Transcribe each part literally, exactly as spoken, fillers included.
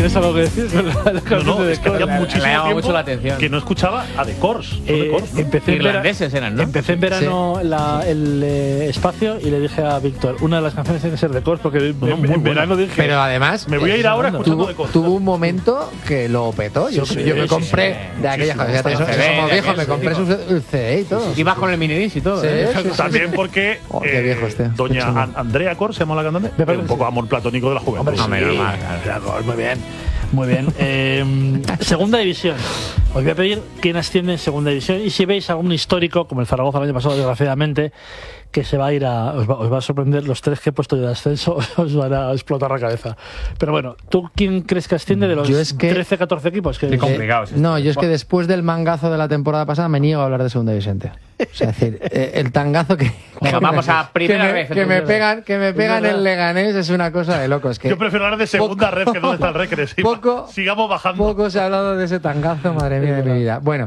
¿Tienes algo que decir? No, no, es que había muchísimo me llama tiempo mucho la atención. que no escuchaba a The Course. Eh, empecé, en vera- Irlandeses eran, ¿no? empecé en verano la- el eh, espacio y le dije a Víctor, una de las canciones tiene que ser de Course, porque en, No, muy en buena. verano dije, Pero además, Me voy a ir ahora escuchando tuvo, The Course. tuvo un momento que lo petó. Yo, Sí, yo me sí, compré sí, de aquella sí, fíjate, sí, eso, sí, eso sí, como sí, viejo, sí, me sí, compré sí. su el C D y todo. Ibas con el minidisc y todo. Sí, ¿eh? sí, sí. También porque Oh, qué eh, viejo este. doña Qué chulo. An- Andrea Cor, se llama la cantante, Me parece un que poco sí. amor platónico de la juventud. hombre, sí, Hombre, normal, claro. claro, muy bien, muy bien. Eh, segunda división. Os voy a pedir quién asciende en segunda división y si veis algún histórico, como el Zaragoza el año pasado, desgraciadamente, que se va a ir a... Os va, os va a sorprender, los tres que he puesto yo de ascenso os van a explotar la cabeza. Pero bueno, ¿tú quién crees que asciende de los Yo es que- trece, catorce equipos? Que Qué complicado es esto. No, yo es que después del mangazo de la temporada pasada me niego a hablar de segunda división. tío. O sea, es decir, eh, el tangazo que. Venga, que vamos me- a primera que me, vez, Que me entonces. pegan, que me pegan verdad. el Leganés es una cosa de locos. Que Yo prefiero hablar de segunda poco- red que dónde está el Recre. Sí, poco- sigamos bajando. Poco se ha hablado de ese tangazo, madre mía de mi vida. Bueno,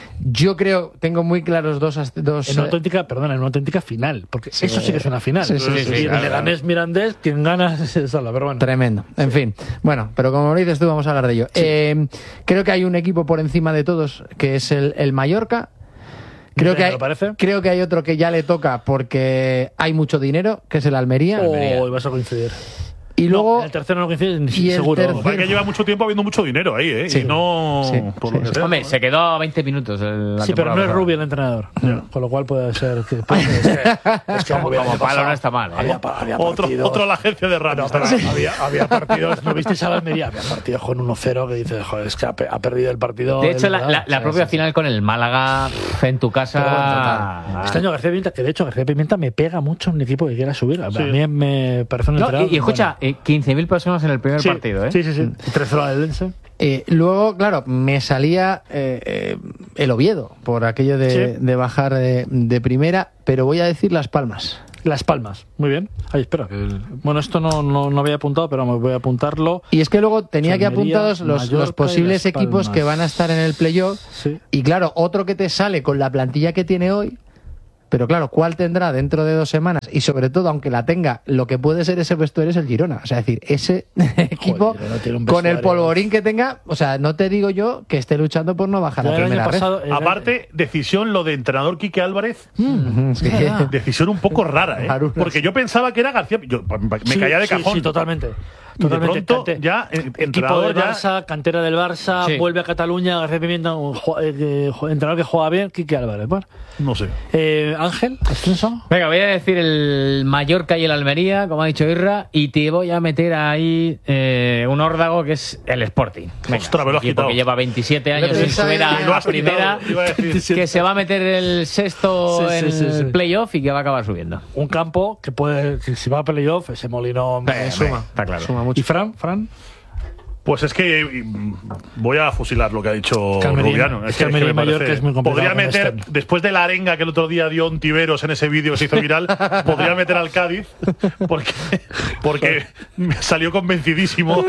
yo creo, tengo muy claros dos. ast- dos En una eh, auténtica, perdona, en una auténtica final, porque eso sí que es una final. Sí, sí, y sí, el claro, Leganés Mirandés, quien gana es solo, pero bueno. Tremendo. En fin. Bueno, pero como lo dices tú, vamos a hablar de ello. Eh, creo que hay un equipo por encima de todos, que es el, el Mallorca. Creo que, ¿Te hay, lo parece? creo que hay otro que ya le toca porque hay mucho dinero, que es el Almería. O vas a coincidir. Y luego. No, el tercero no coincide, ni y el seguro. tercero- Parece que lleva mucho tiempo habiendo mucho dinero ahí, ¿eh? Sí. Y no. Sí, por sí, lo que sí. sea. Hombre, se quedó a veinte minutos. el- la Sí, pero no temporada es pasada. Rubio el entrenador. Con lo cual puede ser que. pues, es que, es que Como, Rubio el como año palo pasado no está mal. ¿eh? Había, pa- había Otro, partidos. otro a la agencia de radio. No, pero había, había partidos, ¿no visteis a la Almería? Había partidos con uno cero que dices, joder, es que ha, pe- ha perdido el partido. De hecho, el la, verdad. la- la Sí, propia sí, final con el Málaga pf, en tu casa. Pero bueno, total. Este año García Pimienta, que de hecho García Pimienta me pega mucho en un equipo que quiera subir. A Sí. mí me parece un No, entrenador. y, y escucha, eh, quince mil personas en el primer sí, partido, ¿eh? Sí, sí, sí. tres cero al Eldense. Eh, luego, claro, me salía eh, eh, el Oviedo por aquello de, Sí. de bajar de, de primera, pero voy a decir Las Palmas. Las Palmas. Muy bien. Ay, espera. Que el- Bueno, esto no, no, no había apuntado, pero me voy a apuntarlo. Y es que luego tenía que Almería, apuntados los, Mallorca los y posibles Las equipos Palmas. que van a estar en el playoff. Sí. Y claro, otro que te sale con la plantilla que tiene hoy, pero claro, ¿cuál tendrá dentro de dos semanas? Y sobre todo, aunque la tenga, lo que puede ser ese vestuario es el Girona. O sea, es decir, ese equipo Girona tiene un con el vestuario. polvorín que tenga, o sea, no te digo yo que esté luchando por no bajar Yo a el año primera red. pasado. el- Aparte, decisión lo de entrenador Quique Álvarez. Ujú, es que- verdad. Decisión un poco rara, ¿eh? Rarunas. Porque yo pensaba que era García. Yo, me Sí, caía de sí, cajón. Sí, totalmente. Y de Totalmente. pronto, Cante- ya, eh, equipo entrenador del ya- Barça, cantera del Barça, Sí. vuelve a Cataluña, García Pimienta, un ju- eh, que ju- entrenador que juega bien, Quique Álvarez. Bueno. No sé. Eh, Ángel, ascenso. Venga, voy a decir el Mallorca y el Almería, como ha dicho Irra, y te voy a meter ahí eh, un órdago que es el Sporting. Venga, Ostras, me lo has un equipo quitado. que lleva veintisiete años sin pensaba subir que a lo la has primera, quitado, iba a decir. que se va a meter el sexto Sí, sí, en sí, sí. el playoff y que va a acabar subiendo. Un campo que puede, que si va a playoff, ese molino me Eh, suma. Está claro. Suma mucho. ¿Y Fran? Fran? Pues es que eh, voy a fusilar lo que ha dicho Es que Almería- Rubiano. es que Almería me y Mallorca parece- es muy complicado Podría con meter, este. después de la arenga que el otro día dio Ontiveros en ese vídeo que se hizo viral, podría meter al Cádiz porque, porque me salió convencidísimo.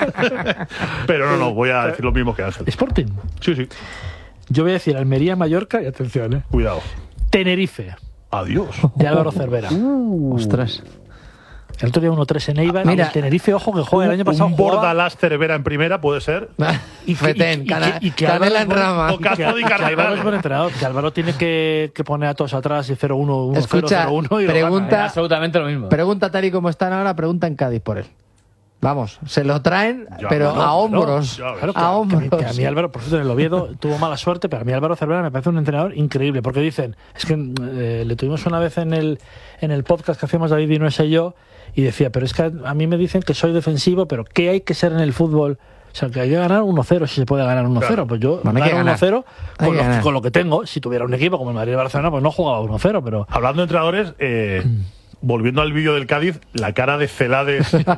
Pero no, no, voy a decir lo mismo que Ángel. Sporting. Sí, sí. Yo voy a decir Almería, Mallorca y atención, ¿eh? Cuidado. Tenerife, Adiós. de Álvaro Cervera. Ostras. El otro día uno tres en Eibar. Mira, el Tenerife, ojo, que juega el año pasado. Un jugaba- Bordalás Cervera en primera puede ser. Y que- Fetén, y- y cana- que- y que canela Álvaro en es buen- rama. O Castro di que Álvaro es buen Cardenal. entrenador. Que Álvaro tiene que, que poner a todos atrás y cero uno, uno Escucha, cero, cero uno y lo pregunta- gana, ¿eh? Absolutamente lo mismo. Pregunta tal y como están ahora, pregunta en Cádiz por él. Vamos, se lo traen, Ya, pero claro, a hombros. claro, Claro, que- a que a mí- hombros. que a mí Álvaro, por cierto, en el Oviedo tuvo mala suerte, pero a mí Álvaro Cervera me parece un entrenador increíble, porque dicen, es que eh, le tuvimos una vez en el, en el podcast que hacíamos David y no sé yo, y decía, pero es que a mí me dicen que soy defensivo, pero ¿qué hay que ser en el fútbol? O sea, que hay que ganar uno cero, si se puede ganar uno cero. Claro. Pues yo Bueno, hay que gano ganar. uno cero Hay con, que lo- ganar. con lo que tengo. Si tuviera un equipo como el Madrid y el Barcelona, pues no jugaba uno cero, pero... Hablando de entrenadores, eh, volviendo al vídeo del Cádiz, la cara de Celades. eh,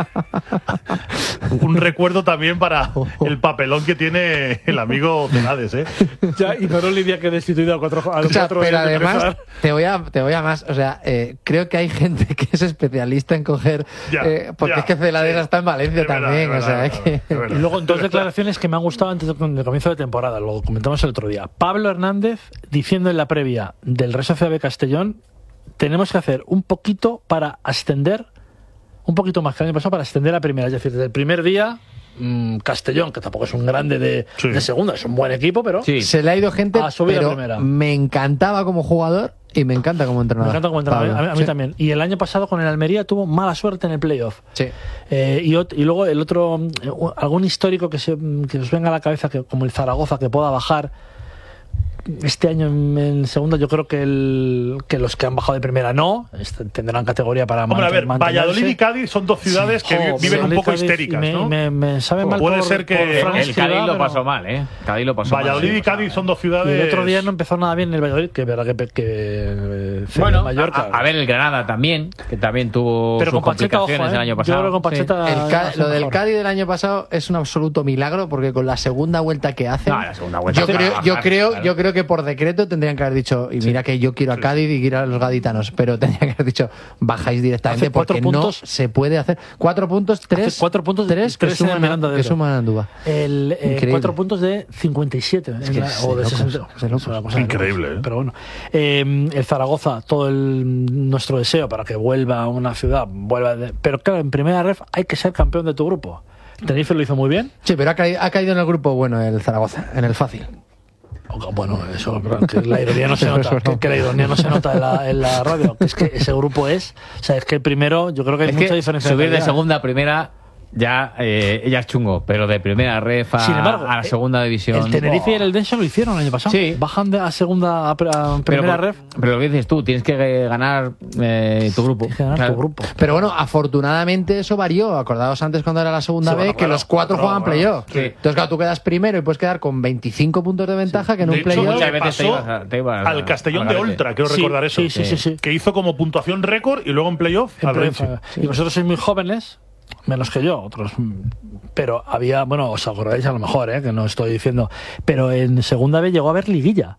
un recuerdo también para el papelón que tiene el amigo Celades, ¿eh? Ya, y no Lidia que destituido a cuatro, a los Escucha, cuatro pero años de además, empezar. te voy, a, te voy a más. O sea, eh, creo que hay gente que es especialista en coger. Ya, eh, porque ya, es que Celadera sí. está en Valencia Es verdad, también. es o sea, verdad, es es que. verdad, es verdad. Y luego dos declaraciones que me han gustado antes del del comienzo de temporada, lo comentamos el otro día. Pablo Hernández diciendo en la previa del Real Sociedad B Castellón, tenemos que hacer un poquito para ascender, un poquito más que el año pasado para ascender a primera. Es decir, desde el primer día mm, Castellón, que tampoco es un grande de, Sí. de segunda, es un buen equipo, pero Sí. Se le ha ido gente, Ha subido a pero primera. me encantaba como jugador y me encanta como me entrenador. encanta como entrenador. Pablo. A mí, a mí Sí. también. Y el año pasado con el Almería tuvo mala suerte en el playoff. Sí. Eh, y, ot- y luego el otro, mm, algún histórico que, se, que os venga a la cabeza, que como el Zaragoza, que pueda bajar. Este año en, en segunda yo creo que, el, que los que han bajado de primera no, este, tendrán categoría para Hombre, a ver, mantenerse. Valladolid y Cádiz son dos ciudades que vi- Jo, viven un Valladolid, poco Cádiz, histéricas, y me, ¿no? Me, me sabe mal Puede por- ser que- por El- Fran El Cádiz Escribá, lo pero- pasó mal, ¿eh? Cádiz lo pasó Valladolid mal. y Cádiz son dos Y ciudades. el otro día no empezó nada bien el Valladolid, que verdad que, que, que eh, cedió Bueno, en Mallorca. a, a ver, el Granada también, que también tuvo pero sus con Pacheta, ojo, complicaciones ¿eh? el año Yo pasado. creo que con Sí. Pacheta El Ca- va a ser lo del mejor. Cádiz del año pasado es un absoluto milagro porque con la segunda vuelta que hacen, No, la segunda vuelta yo hace creo, bajar, yo creo, claro. yo creo que por decreto tendrían que haber dicho, y mira que yo quiero a Cádiz y quiero a los gaditanos, pero tendrían que haber dicho, bajáis directamente Hace cuatro porque puntos. no se puede hacer. Cuatro puntos, tres, Hace cuatro puntos, tres que tres en el suman, Miranda a, de que Ebro. suman a Andúba. El, eh, Increíble. cuatro puntos de cincuenta y siete en que la- es o de de locos, sesenta. es de locos. Es una cosa de Increíble, locos. ¿eh? Pero bueno, Eh, el Zaragoza, todo el, nuestro deseo para que vuelva a una ciudad, vuelva de- pero claro, en primera ref hay que ser campeón de tu grupo. Tenerife lo hizo muy bien. Sí, pero ha caído, ha caído en el grupo bueno el Zaragoza, en el fácil. O- Bueno, eso, pero que la ironía no se nota, que, que la ironía no se nota en la, en la radio. Que es que ese grupo es, o sea, es que el primero, yo creo que hay Es mucha que diferencia. subir de calidad. segunda a primera ya, eh, ya es chungo, pero de primera ref a, Sin embargo, a la eh, segunda división. El Tenerife y el ¡oh! Eldense lo hicieron el año pasado. Sí. Bajan de a segunda a, pre- a pero, primera por- ref. pero lo que dices tú, tienes que eh, ganar eh, tu grupo. Tienes que ganar Claro. tu grupo. Pero bueno, afortunadamente eso varió. Acordaos antes cuando era la segunda Sí, vez bueno, que claro, los cuatro claro, jugaban claro. playoff. Sí. Entonces, claro, tú quedas primero y puedes quedar con veinticinco puntos de ventaja que en De un hecho, playoff. muchas le veces te pasó ibas a- te ibas a- al Castellón al de garete. Oltra, quiero Sí, recordar eso. sí, sí, sí, sí. Que hizo como puntuación récord y luego en playoff En al playoff, Renfe. Y vosotros sois muy jóvenes, menos que yo, otros. mm, Pero había, bueno, os acordáis a lo mejor, ¿eh? Que no estoy diciendo. Pero en segunda vez llegó a haber liguilla.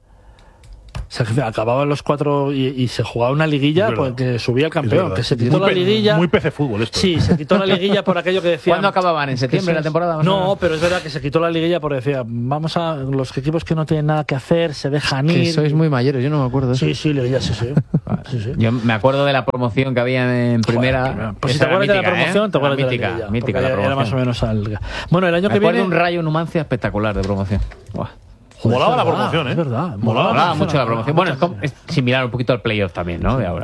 O sea, que acababan los cuatro y, y se jugaba una liguilla Es verdad. porque subía el Es campeón. verdad. Que se quitó Muy la pe- liguilla. Muy P C fútbol esto. Sí, se quitó la liguilla por aquello que decían. ¿Cuándo acababan? ¿En septiembre la temporada? más o No, menos? pero es verdad que se quitó la liguilla porque decía, vamos a los equipos que no tienen nada que hacer, se dejan Que ir. sois muy mayores, yo no me acuerdo de eso. Sí, sí, liguilla, sí, sí. sí, sí. Yo me acuerdo de la promoción que había en primera. Joder, pues si Esa te era acuerdas de la mítica, promoción, ¿eh? te acuerdas Era de la mítica, liguilla, mítica porque la era- era más o promoción. menos al... Bueno, el año Me que acuerdo viene... un Rayo Numancia espectacular de promoción. Buah. Joder, Molaba es la verdad, promoción, ¿eh? Es verdad. Molaba Molaba la mucho la promoción. Bueno, es, como- mucho. es similar un poquito al playoff también, ¿no? De ahora.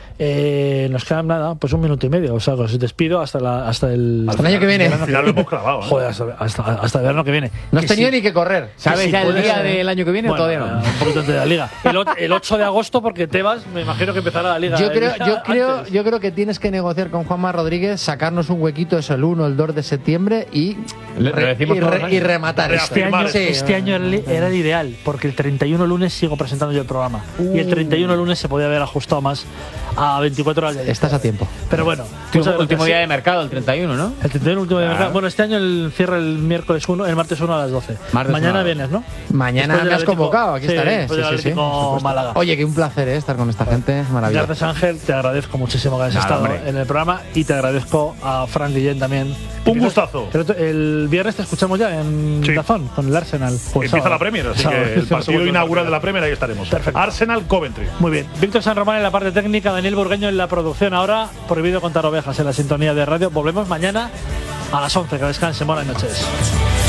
Eh, nos queda nada, pues un minuto y medio. O sea, os despido hasta, la, hasta el... Hasta el año que viene. Al final lo hemos clavado. ¿eh? Joder, hasta, hasta, hasta el verano que viene. No has Que tenido sí- ni que correr. ¿Sabes sí ya el puede día ser. del año que viene Bueno, o todavía no? Un poquito antes de la liga. El, ot- el ocho de agosto, porque Tebas, me imagino que empezará la liga. Yo el creo, día yo, creo, antes. yo creo que tienes que negociar con Juanma Rodríguez, sacarnos un huequito, eso el uno, el dos de septiembre y, Le- le decimos y, todos re- los y años. rematar esto. Este año, Afirmar. Sí, este año era el- era el ideal, porque el treinta y uno lunes sigo presentando yo el programa. Y el treinta y uno lunes se podía haber ajustado más a veinticuatro horas. de Estás a tiempo. Pero bueno, Último, muchas último gracias. día de mercado, el treinta y uno, ¿no? El treinta y uno último día de Claro. mercado. Bueno, este año el cierre el miércoles uno, el martes uno a las doce. Martes Mañana uno a las vienes, ¿no? Mañana Después me del has Atlético- convocado, aquí sí, estaré. después del Sí, sí, sí, Atlético por supuesto. Málaga. Oye, que un placer ¿eh? estar con esta gente, maravilloso. Gracias Ángel, te agradezco muchísimo que hayas Nada, estado hombre. en el programa y te agradezco a Fran Guillén también. Un gustazo. El, otro- el viernes te escuchamos ya en Sí. Dazón con el Arsenal. Pues Empieza sábado. la Premier, así Sábado. que el partido Sábado. inaugural de la Premier ahí estaremos. Perfecto. Arsenal Coventry. Muy bien. Víctor San Román en la parte técnica, Daniel Burgueño en la producción. Ahora, prohibido contar ovejas en la sintonía de radio. Volvemos mañana a las once. Que descansen. Buenas noches.